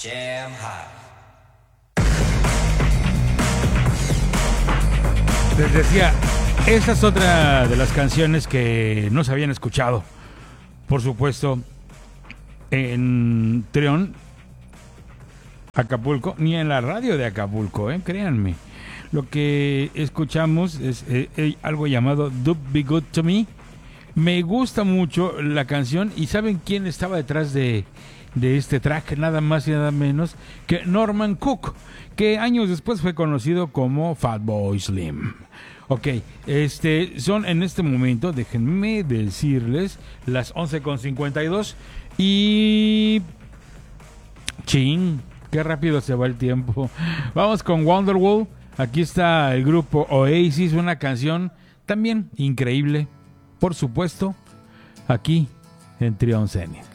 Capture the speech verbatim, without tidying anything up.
Jam hot. Les decía, esta es otra de las canciones que no se habían escuchado. Por supuesto, en Trión, Acapulco, ni en la radio de Acapulco, ¿eh? Créanme. Lo que escuchamos es eh, eh, algo llamado Do Be Good To Me. Me gusta mucho la canción. ¿Y saben quién estaba detrás de, de este track? Nada más y nada menos que Norman Cook, que años después fue conocido como Fatboy Slim. Ok, este, son en este momento, déjenme decirles, las once con cincuenta y dos y... ¡Chin! ¡Qué rápido se va el tiempo! Vamos con Wonderwall. Aquí está el grupo Oasis, una canción también increíble, por supuesto, aquí en Trion Zenith.